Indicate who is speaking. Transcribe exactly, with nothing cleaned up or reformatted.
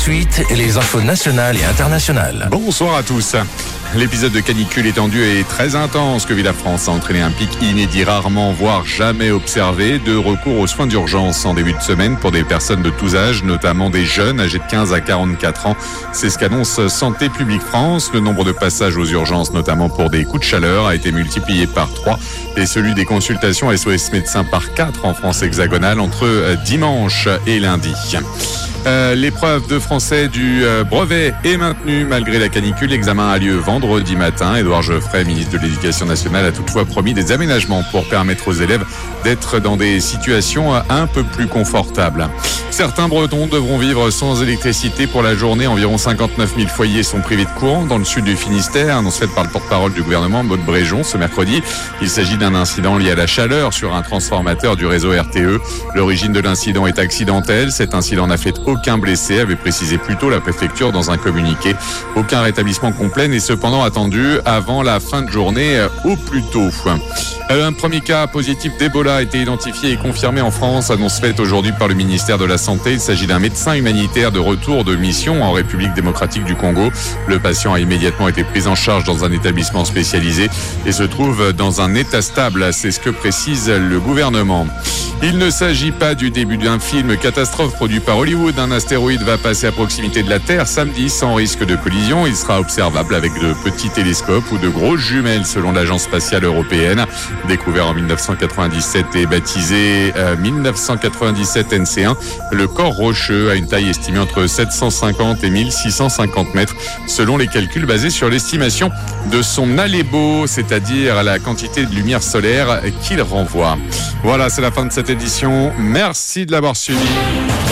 Speaker 1: suite, les infos nationales et internationales.
Speaker 2: Bonsoir à tous. L'épisode de canicule étendue et très intense que vit la France a entraîné un pic inédit, rarement voire jamais observé, de recours aux soins d'urgence en début de semaine pour des personnes de tous âges, notamment des jeunes âgés de quinze à quarante-quatre ans. C'est ce qu'annonce Santé publique France. Le nombre de passages aux urgences, notamment pour des coups de chaleur, a été multiplié par trois et celui des consultations S O S médecins par quatre en France hexagonale entre dimanche et lundi. Euh, l'épreuve de français du euh, brevet est maintenue malgré la canicule. L'examen a lieu vendredi matin. Édouard Geoffrey, ministre de l'Éducation nationale, a toutefois promis des aménagements pour permettre aux élèves d'être dans des situations un peu plus confortables. Certains Bretons devront vivre sans électricité pour la journée. Environ cinquante-neuf mille foyers sont privés de courant dans le sud du Finistère, annonce faite par le porte-parole du gouvernement, Maud Bréjon, ce mercredi. Il s'agit d'un incident lié à la chaleur sur un transformateur du réseau R T E. L'origine de l'incident est accidentelle. Cet incident n'a fait aucun blessé, avait précisé plus tôt la préfecture dans un communiqué. Aucun rétablissement complet n'est cependant attendu avant la fin de journée au plus tôt. Un premier cas positif d'Ebola a été identifié et confirmé en France, annonce faite aujourd'hui par le ministère de la Santé. Il s'agit d'un médecin humanitaire de retour de mission en République démocratique du Congo. Le patient a immédiatement été pris en charge dans un établissement spécialisé et se trouve dans un état stable. C'est ce que précise le gouvernement. Il ne s'agit pas du début d'un film catastrophe produit par Hollywood. Un astéroïde va passer à proximité de la Terre samedi sans risque de collision. Il sera observable avec de petits télescopes ou de grosses jumelles selon l'Agence spatiale européenne. Découvert en dix-neuf cent quatre-vingt-dix-sept et baptisé euh, dix-neuf cent quatre-vingt-dix-sept N C un, le corps rocheux a une taille estimée entre sept cent cinquante et mille six cent cinquante mètres selon les calculs basés sur l'estimation de son alébo, c'est-à-dire la quantité de lumière solaire qu'il renvoie. Voilà, c'est la fin de cette édition. Merci de l'avoir suivi.